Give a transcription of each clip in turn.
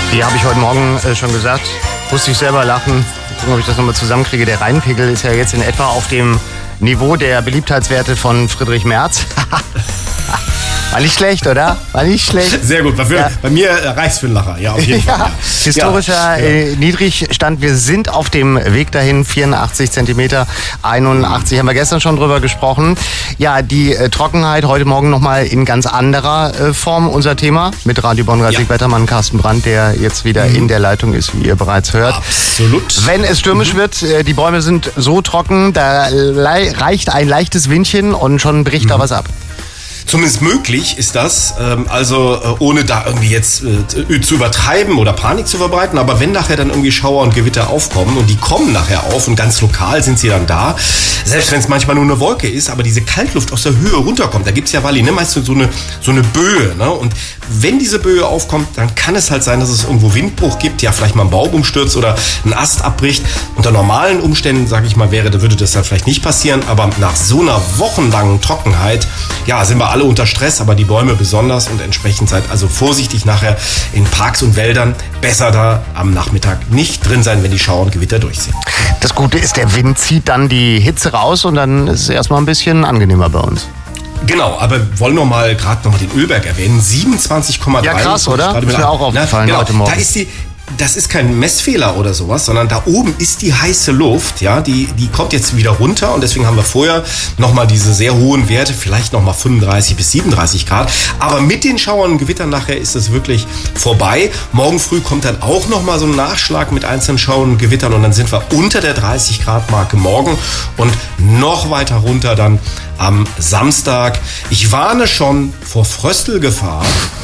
Die habe ich heute Morgen schon gesagt. Musste ich selber lachen. Gucken, ob ich das nochmal zusammenkriege. Der Rheinpegel ist ja jetzt in etwa auf dem Niveau der Beliebtheitswerte von Friedrich Merz. War nicht schlecht, oder? War nicht schlecht. Sehr gut. Bei mir reicht's für einen Lacher. Ja, auf jeden Fall. Ja. Historischer Niedrigstand. Wir sind auf dem Weg dahin. 84 Zentimeter, 81 haben wir gestern schon drüber gesprochen. Ja, die Trockenheit heute Morgen nochmal in ganz anderer Form unser Thema. Mit Radio Bonn-Wettermann Carsten Brandt, der jetzt wieder in der Leitung ist, wie ihr bereits hört. Absolut. Wenn es stürmisch wird, die Bäume sind so trocken, da reicht ein leichtes Windchen und schon bricht da was ab. Zumindest möglich ist das, also ohne da irgendwie jetzt zu übertreiben oder Panik zu verbreiten, aber wenn nachher dann irgendwie Schauer und Gewitter aufkommen und die kommen nachher auf und ganz lokal sind sie dann da, selbst wenn es manchmal nur eine Wolke ist, aber diese Kaltluft aus der Höhe runterkommt, da gibt's ja meistens so eine Böe, ne? Und wenn diese Böe aufkommt, dann kann es halt sein, dass es irgendwo Windbruch gibt, ja vielleicht mal ein Baum umstürzt oder ein Ast abbricht. Unter normalen Umständen, sage ich mal, würde das dann vielleicht nicht passieren, aber nach so einer wochenlangen Trockenheit, ja, sind wir alle unter Stress, aber die Bäume besonders und entsprechend seid also vorsichtig nachher in Parks und Wäldern. Besser da am Nachmittag nicht drin sein, wenn die Schauer und Gewitter durchziehen. Das Gute ist, der Wind zieht dann die Hitze raus und dann ist es erstmal ein bisschen angenehmer bei uns. Genau, aber wollen wir gerade noch mal den Ölberg erwähnen. 27,3. Ja, krass, oder? Ist mir auch aufgefallen heute Morgen. Das ist kein Messfehler oder sowas, sondern da oben ist die heiße Luft, ja, die kommt jetzt wieder runter und deswegen haben wir vorher nochmal diese sehr hohen Werte, vielleicht nochmal 35 bis 37 Grad. Aber mit den Schauern und Gewittern nachher ist es wirklich vorbei. Morgen früh kommt dann auch nochmal so ein Nachschlag mit einzelnen Schauern und Gewittern und dann sind wir unter der 30 Grad Marke morgen und noch weiter runter dann am Samstag. Ich warne schon vor Fröstelgefahr.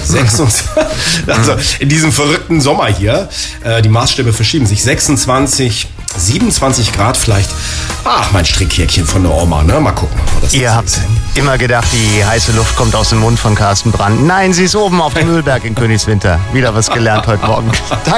Also in diesem verrückten Sommer hier. Die Maßstäbe verschieben sich. 26, 27 Grad vielleicht. Ach, mein Strickhäkchen von der Oma, ne? Mal gucken. Ihr habt immer gedacht, die heiße Luft kommt aus dem Mund von Carsten Brandt. Nein, sie ist oben auf dem Ölberg in Königswinter. Wieder was gelernt heute Morgen.